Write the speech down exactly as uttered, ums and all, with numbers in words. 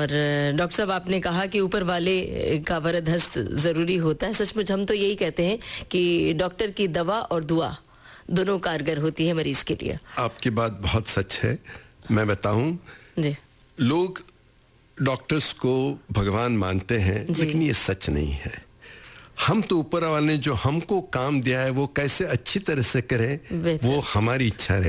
और डॉक्टर साहब, आपने कहा कि ऊपर वाले का वरद हस्त ज़रूरी होता है। सचमुच हम तो यही कहते हैं कि डॉक्टर की दवा और दुआ दोनों कारगर होती है मरीज के लिए। आपकी बात बहुत सच है। मैं बताऊं जी, लोग डॉक्टर्स को भगवान मानते हैं, लेकिन ये सच नहीं है। हम तो ऊपर वाले ने जो हमको काम दिया है वो कैसे अच्छी तरह से करें, वो हमारी इच्छा है।